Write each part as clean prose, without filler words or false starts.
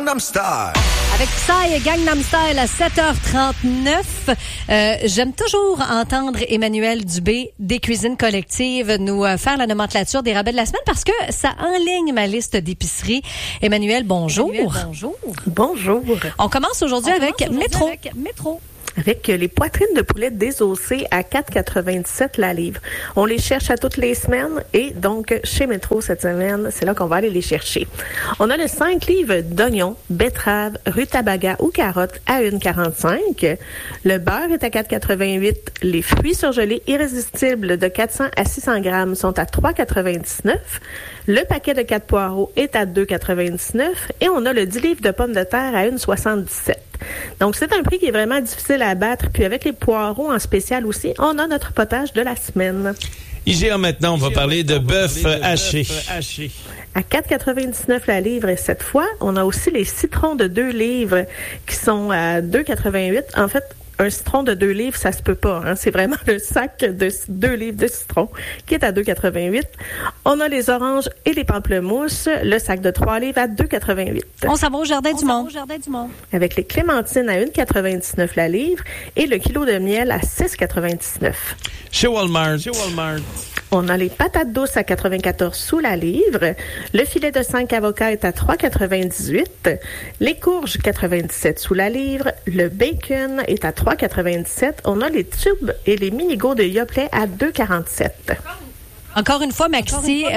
Gangnam Style. Avec Psy et Gangnam Style à 7h39. J'aime toujours entendre Emmanuel Dubé des Cuisines Collectives nous faire la nomenclature des rabais de la semaine parce que ça enligne ma liste d'épiceries. Emmanuel, bonjour. Bonjour. On commence aujourd'hui avec Métro. Avec les poitrines de poulet désossées à 4,97 la livre. On les cherche à toutes les semaines et donc chez Métro cette semaine, c'est là qu'on va aller les chercher. On a le 5 livres d'oignons, betteraves, rutabaga ou carottes à 1,45. Le beurre est à 4,88. Les fruits surgelés irrésistibles de 400 à 600 grammes sont à 3,99. Le paquet de 4 poireaux est à 2,99 et on a le 10 livres de pommes de terre à 1,77. Donc, c'est un prix qui est vraiment difficile à abattre. Puis avec les poireaux en spécial aussi, on a notre potage de la semaine. IGA maintenant, on va parler de bœuf haché. À 4,99 la livre et cette fois, on a aussi les citrons de 2 livres qui sont à 2,88. En fait, un citron de 2 livres, ça se peut pas. Hein? C'est vraiment le sac de 2 livres de citron qui est à 2,88. On a les oranges et les pamplemousses, le sac de 3 livres à 2,88. On s'en va au Jardin du Monde. Avec les clémentines à 1,99 la livre et le kilo de miel à 6,99. Chez Walmart. On a les patates douces à 94 sous la livre. Le filet de 5 avocats est à 3,98. Les courges, 97 sous la livre. Le bacon est à 3,97. On a les tubes et les mini-gots de Yoplait à 2,47. Encore une fois, Maxi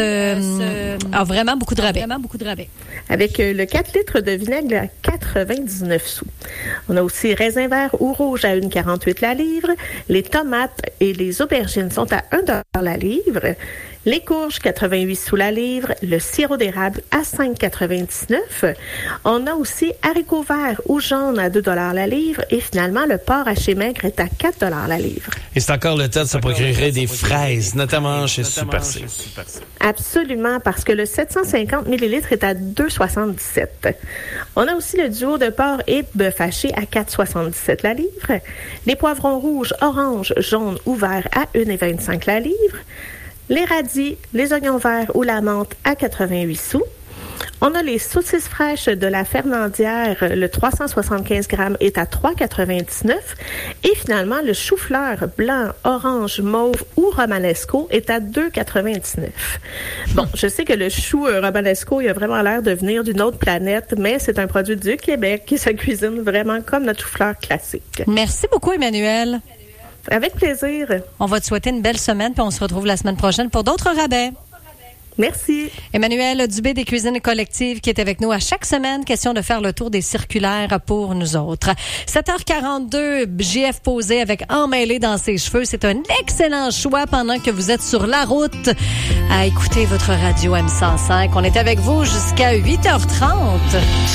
a vraiment beaucoup de rabais. Avec le 4 litres de vinaigre à 99 sous. On a aussi raisin vert ou rouge à 1,48 la livre. Les tomates et les aubergines sont à 1$ la livre. Les courges, 88 sous la livre. Le sirop d'érable à 5,99. On a aussi haricots verts ou jaunes à 2$ la livre. Et finalement, le porc haché maigre est à 4$ la livre. Et c'est encore le temps de se procurer des fraises, notamment chez Super C. Absolument, parce que le 750 ml est à 2,77. On a aussi le duo de porc et bœuf haché à 4,77 la livre. Les poivrons rouges, orange, jaune ou vert à 1,25 la livre. Les radis, les oignons verts ou la menthe à 88 sous. On a les saucisses fraîches de la Fernandière, le 375 grammes est à 3,99. Et finalement, le chou-fleur blanc, orange, mauve ou romanesco est à 2,99. Bon, je sais que le chou romanesco, il a vraiment l'air de venir d'une autre planète, mais c'est un produit du Québec qui se cuisine vraiment comme notre chou-fleur classique. Merci beaucoup, Emmanuel. Avec plaisir. On va te souhaiter une belle semaine, puis on se retrouve la semaine prochaine pour d'autres rabais. Merci. Emmanuel Dubé des Cuisines Collectives qui est avec nous à chaque semaine. Question de faire le tour des circulaires pour nous autres. 7h42, JF posé avec emmêlé dans ses cheveux. C'est un excellent choix pendant que vous êtes sur la route à écouter votre radio M105. On est avec vous jusqu'à 8h30.